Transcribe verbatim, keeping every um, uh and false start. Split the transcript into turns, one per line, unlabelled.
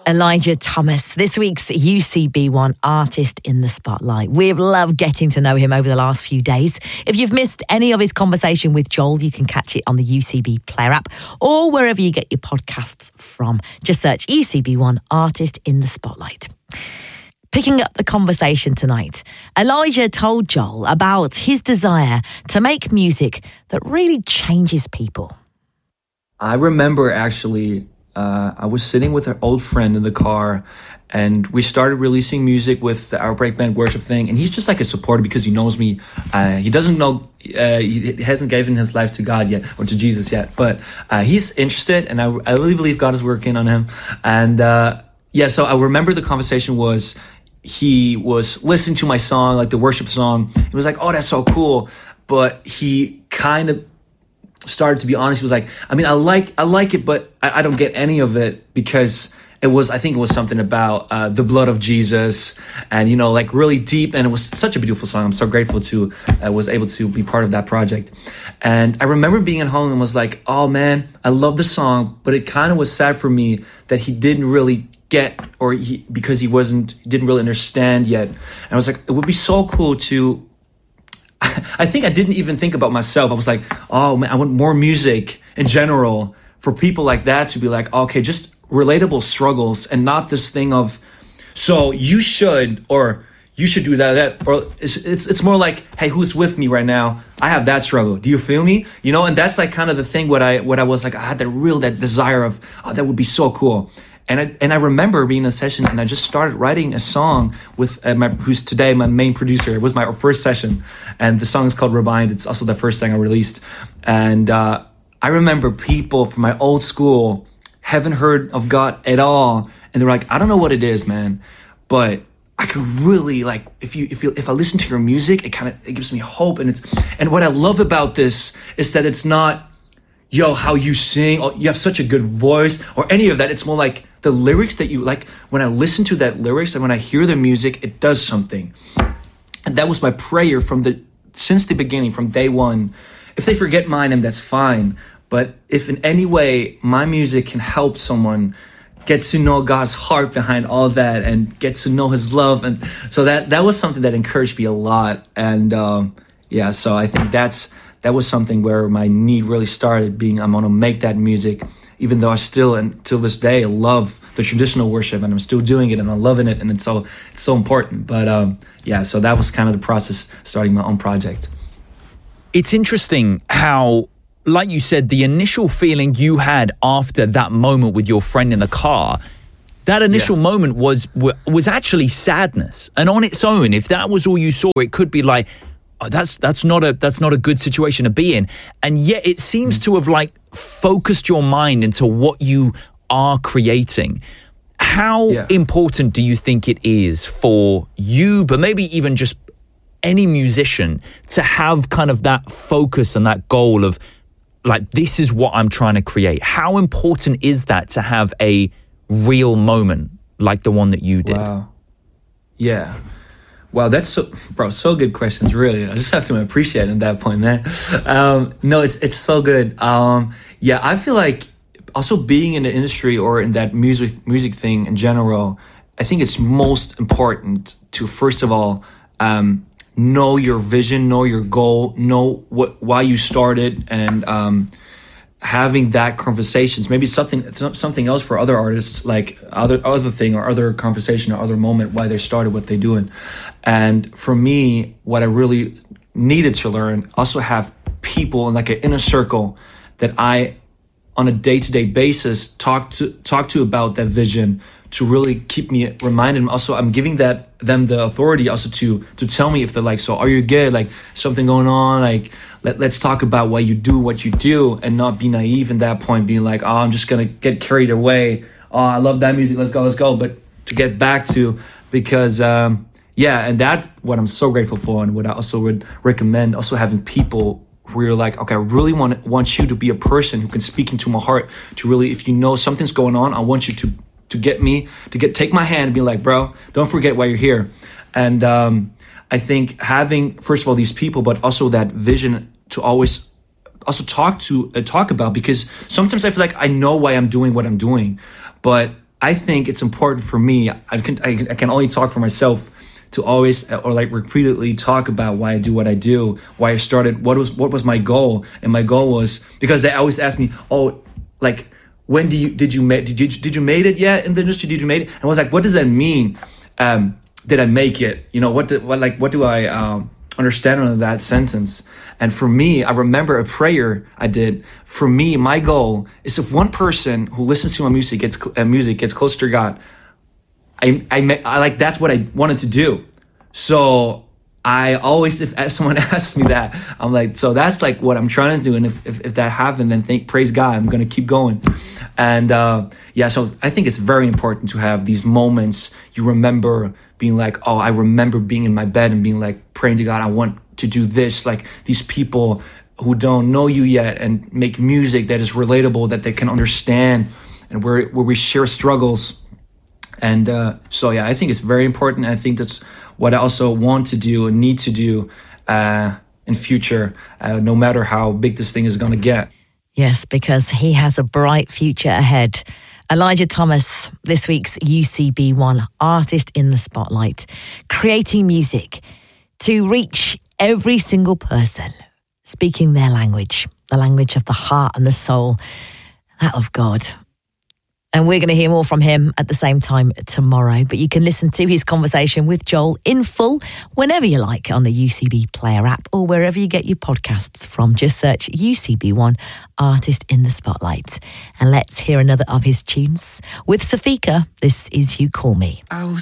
Elijah Thomas, this week's U C B one Artist in the Spotlight. We've loved getting to know him over the last few days. If you've missed any of his conversation with Joel, you can catch it on the U C B Player app or wherever you get your podcasts from. Just search U C B one Artist in the Spotlight. Picking up the conversation tonight, Elijah told Joel about his desire to make music that really changes people.
I remember actually... Uh, I was sitting with an old friend in the car, and we started releasing music with the Outbreak Band worship thing. And he's just like a supporter because he knows me. Uh, he doesn't know, uh, he hasn't given his life to God yet or to Jesus yet, but uh, he's interested, and I, I really believe God is working on him. And uh, yeah, so I remember the conversation was he was listening to my song, like the worship song. He was like, "Oh, that's so cool," but he kind of started to be honest. He was like, I mean, I like I like it, but I, I don't get any of it because it was, I think it was something about uh, the blood of Jesus and, you know, like really deep. And it was such a beautiful song. I'm so grateful to uh, was able to be part of that project. And I remember being at home and was like, oh man, I love the song, but it kind of was sad for me that he didn't really get, or he, because he wasn't, he didn't really understand yet. And I was like, it would be so cool to, I think I didn't even think about myself. I was like, oh man, I want more music in general for people like that to be like, okay, just relatable struggles and not this thing of, so you should, or you should do that, that, or it's, it's, it's more like, hey, who's with me right now? I have that struggle. Do you feel me? You know, and that's like kind of the thing what I, what I was like, I had that real, that desire of, oh, that would be so cool. And I, and I remember being in a session and I just started writing a song with uh, my, who's today my main producer. It was my first session. And the song is called Rebind. It's also the first thing I released. And uh, I remember people from my old school haven't heard of God at all. And they're like, I don't know what it is, man. But I could really like, if you, if you, if I listen to your music, it kind of, it gives me hope. And it's, and what I love about this is that it's not, yo, how you sing, or you have such a good voice, or any of that. It's more like the lyrics that you like. When I listen to that lyrics and when I hear the music, it does something. And that was my prayer from the since the beginning, from day one. If they forget mine, and that's fine. But if in any way my music can help someone get to know God's heart behind all that and get to know His love, and so that that was something that encouraged me a lot. And um, yeah, so I think that's. That was something where my need really started being, I'm going to make that music, even though I still, until this day, love the traditional worship and I'm still doing it and I'm loving it. And it's so, it's so important. But um, yeah, so that was kind of the process, starting my own project.
It's interesting how, like you said, the initial feeling you had after that moment with your friend in the car, that initial yeah. moment was was actually sadness. And on its own, if that was all you saw, it could be like, oh, that's that's not a that's not a good situation to be in. And yet it seems to have like focused your mind into what you are creating. How yeah. important do you think it is for you, but maybe even just any musician, to have kind of that focus and that goal of like, this is what I'm trying to create? How important is that to have a real moment like the one that you did?
Wow. Yeah. Wow, that's so, bro, so good questions, really. I just have to appreciate it at that point, man. Um, no, it's it's so good. Um, yeah, I feel like also being in the industry or in that music music thing in general, I think it's most important to, first of all, um, know your vision, know your goal, know what why you started, and um, having that conversations, maybe something something else for other artists, like other other thing or other conversation or other moment why they started what they're doing. And for me, what I really needed to learn, also have people in like an inner circle that I, on a day-to-day basis, talk to talk to about that vision, to really keep me reminded. Also, I'm giving that them the authority also to to tell me if they're like, so are you good? Like something going on? Like let, let's talk about why you do what you do, and not be naive in that point, being like, oh, I'm just gonna get carried away. Oh, I love that music. Let's go, let's go. But to get back to, because um, yeah, and that's what I'm so grateful for, and what I also would recommend. Also having people who are like, okay, I really want want you to be a person who can speak into my heart. To really, if you know something's going on, I want you to. to get me, to get take my hand and be like, bro, don't forget why you're here. And um, I think having, first of all, these people, but also that vision to always also talk to, uh, talk about, because sometimes I feel like I know why I'm doing what I'm doing, but I think it's important for me. I can I, I can only talk for myself to always or like repeatedly talk about why I do what I do, why I started, what was what was my goal, and my goal was because they always ask me, oh, like when do you did you make did you did you made it yet in the industry? Did you made it? And I was like, what does that mean? Um, did I make it? You know, what do, what like what do I um, understand under that sentence? And for me, I remember a prayer I did. For me, my goal is if one person who listens to my music gets uh, music gets closer to God. I, I, I like that's what I wanted to do. So I always, if someone asks me that, I'm like, so that's like what I'm trying to do. And if if, if that happened, then thank praise God, I'm gonna keep going. And uh, yeah, so I think it's very important to have these moments. You remember being like, oh, I remember being in my bed and being like praying to God, I want to do this. Like these people who don't know you yet and make music that is relatable, that they can understand, and where where we share struggles. And uh, so, yeah, I think it's very important. I think that's what I also want to do and need to do uh, in future, uh, no matter how big this thing is going to get.
Yes, because he has a bright future ahead. Elijah Thomas, this week's U C B one Artist in the Spotlight, creating music to reach every single person, speaking their language, the language of the heart and the soul, that of God. And we're going to hear more from him at the same time tomorrow. But you can listen to his conversation with Joel in full whenever you like on the U C B Player app or wherever you get your podcasts from. Just search U C B one Artist in the Spotlight. And let's hear another of his tunes. With Safika, this is You Call Me.
I was